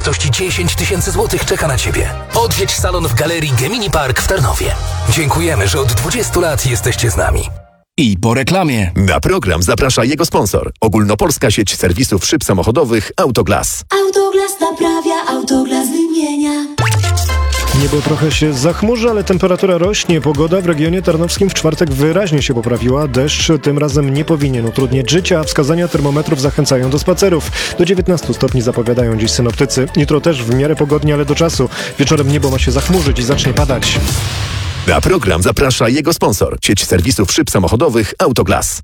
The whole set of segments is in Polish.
wartości 10 000 złotych czeka na Ciebie. Odwiedź salon w Galerii Gemini Park w Tarnowie. Dziękujemy, że od 20 lat jesteście z nami. I po reklamie. Na program zaprasza jego sponsor. Ogólnopolska sieć serwisów szyb samochodowych Autoglas. Autoglas naprawia, Autoglas wymienia. Niebo trochę się zachmurzy, ale temperatura rośnie. Pogoda w regionie tarnowskim w czwartek wyraźnie się poprawiła. Deszcz tym razem nie powinien utrudniać życia, a wskazania termometrów zachęcają do spacerów. Do 19 stopni zapowiadają dziś synoptycy. Jutro też w miarę pogodnie, ale do czasu. Wieczorem niebo ma się zachmurzyć i zacznie padać. Na program zaprasza jego sponsor. Sieć serwisów szyb samochodowych Autoglas.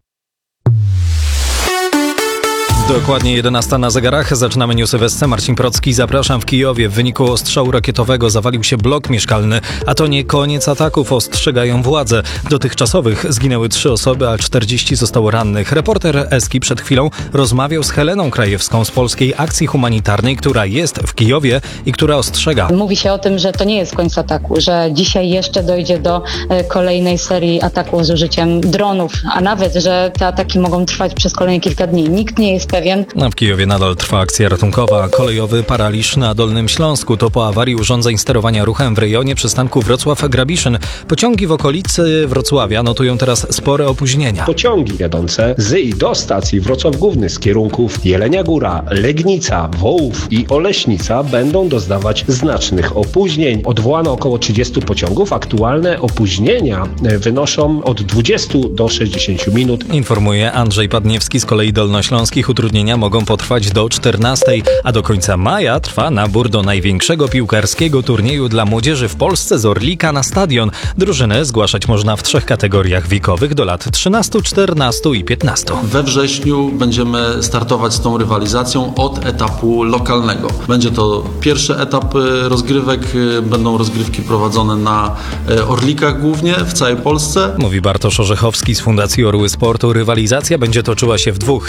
Dokładnie 11 na zegarach. Zaczynamy newsy w SC. Marcin Procki. Zapraszam. W Kijowie w wyniku ostrzału rakietowego zawalił się blok mieszkalny. A to nie koniec ataków, ostrzegają władze. Dotychczasowych zginęły 3 osoby, a 40 zostało rannych. Reporter Eski przed chwilą rozmawiał z Heleną Krajewską z Polskiej Akcji Humanitarnej, która jest w Kijowie i która ostrzega. Mówi się o tym, że to nie jest koniec ataku, że dzisiaj jeszcze dojdzie do kolejnej serii ataków z użyciem dronów, a nawet, że te ataki mogą trwać przez kolejne kilka dni. Nikt nie jest pewien. A w Kijowie nadal trwa akcja ratunkowa. Kolejowy paraliż na Dolnym Śląsku. To po awarii urządzeń sterowania ruchem w rejonie przystanku Wrocław-Grabiszyn. Pociągi w okolicy Wrocławia notują teraz spore opóźnienia. Pociągi jadące z i do stacji Wrocław Główny z kierunków Jelenia Góra, Legnica, Wołów i Oleśnica będą doznawać znacznych opóźnień. Odwołano około 30 pociągów. Aktualne opóźnienia wynoszą od 20 do 60 minut. Informuje Andrzej Padniewski. Z kolei dolnośląskich utrudnienia mogą potrwać do 14, a do końca maja trwa nabór do największego piłkarskiego turnieju dla młodzieży w Polsce z Orlika na stadion. Drużynę zgłaszać można w 3 kategoriach wiekowych do lat 13, 14 i 15. We wrześniu będziemy startować z tą rywalizacją od etapu lokalnego. Będzie to pierwszy etap rozgrywek, będą rozgrywki prowadzone na Orlikach głównie w całej Polsce. Mówi Bartosz Orzechowski z Fundacji Orły Sportu. Rywalizacja będzie toczyła się w 2